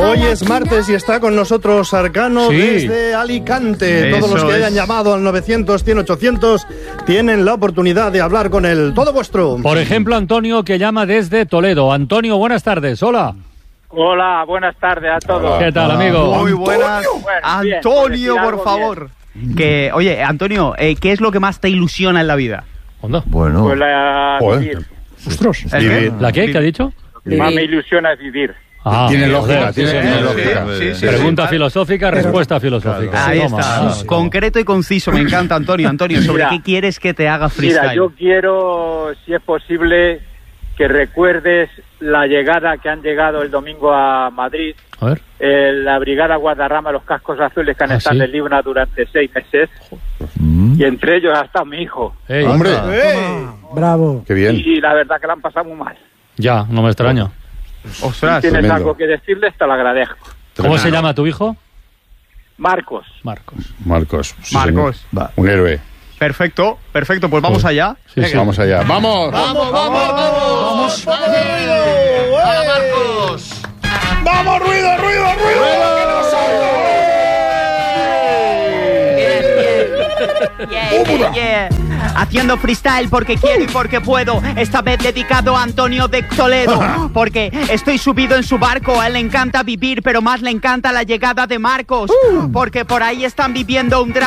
Hoy es martes y está con nosotros Arcano desde Alicante. Todos los que hayan llamado al 900-100-800 tienen la oportunidad de hablar con él. Todo vuestro. Por ejemplo, Antonio, que llama desde Toledo. Antonio, buenas tardes. Hola. Hola, buenas tardes a todos. ¿Qué tal, amigo? Muy buenas. Bueno, Antonio, bien, por favor. Que, oye, Antonio, ¿qué es lo que más te ilusiona en la vida? ¿Onda? Bueno. Pues la vivir. Ostras. ¿Vivir? ¿La qué? ¿Qué ha dicho? Más me ilusiona es vivir. Ah, Tiene joder. lógica, tiene lógica. Sí. Pregunta filosófica, respuesta filosófica. Ahí Toma. está. Concreto y conciso, me encanta, Antonio. Antonio, ¿sobre Mira. qué quieres que te haga freestyle? Mira, yo quiero, si es posible, que recuerdes la llegada que han llegado el domingo a Madrid, A ver. la Brigada Guadarrama, los cascos azules que han estado ¿sí? en Libna durante 6 meses, y entre ellos hasta mi hijo. Ey, Hombre, Bravo. qué bien. Y la verdad que la han pasado muy mal. Ya, no me extraña. Ostras. Si tienes tremendo. algo que decirles, te lo agradezco. ¿Cómo se llama tu hijo? Marcos. Marcos. Marcos. Sí, Marcos. señor. Va, un héroe. Perfecto, pues vamos allá. Sí, sí. Vamos allá. ¡Vamos! ¡Vamos! ¡Vamos, Marcos! ¡Vamos, ruido! Yeah. Haciendo freestyle porque quiero y porque puedo. Esta vez dedicado a Antonio de Toledo. Porque estoy subido en su barco. A él le encanta vivir, pero más le encanta la llegada de Marcos. Porque por ahí están viviendo un drama.